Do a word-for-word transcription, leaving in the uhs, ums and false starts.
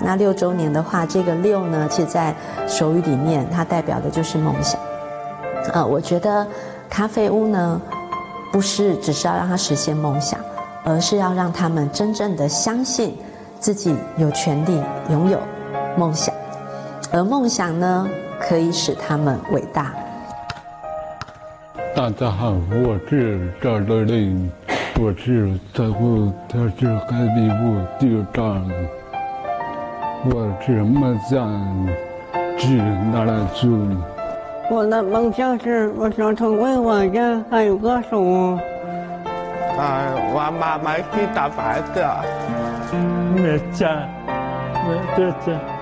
那六周年的话，这个六呢，其实在手语里面，它代表的就是梦想。呃，我觉得咖啡屋呢，不是只是要让他实现梦想，而是要让他们真正的相信自己有权利拥有梦想，而梦想呢，可以使他们伟大。 大家好，我是赵乐令，我是在乎他是咖啡屋队长，我是梦想是拿来做。 我的梦想是我想成为我人，还有歌手。 啊，我妈妈去打牌的。 没家，没这家。